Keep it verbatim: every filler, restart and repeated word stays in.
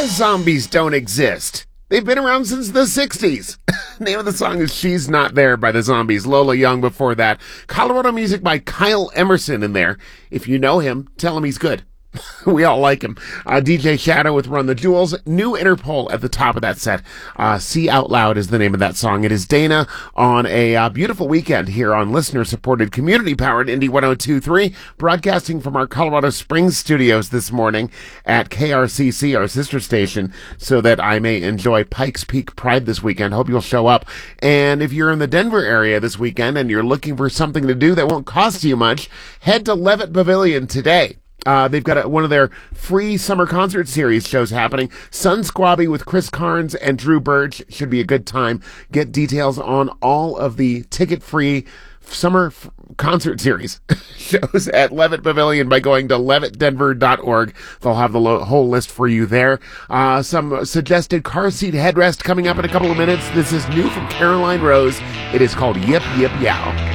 Zombies don't exist. They've been around since the sixties. Name of the song is She's Not There by the Zombies. Lola Young before that. Colorado music by Kyle Emerson in there. If you know him, tell him he's good. We all like him. Uh, D J Shadow with Run the Jewels. New Interpol at the top of that set. Uh, See Out Loud is the name of that song. It is Dana on a uh, beautiful weekend here on listener-supported, community-powered Indie one oh two point three, broadcasting from our Colorado Springs studios this morning at K R C C, our sister station, so that I may enjoy Pikes Peak Pride this weekend. Hope you'll show up. And if you're in the Denver area this weekend and you're looking for something to do that won't cost you much, head to Levitt Pavilion today. Uh, they've got a, one of their free summer concert series shows happening. Sun Squabby with Chris Carnes and Drew Birch. Should be a good time. Get details on all of the ticket-free summer f- concert series shows at Levitt Pavilion by going to levitt denver dot org. They'll have the lo- whole list for you there. Uh, some suggested car seat headrest coming up in a couple of minutes. This is new from Caroline Rose. It is called Yip Yip Yow.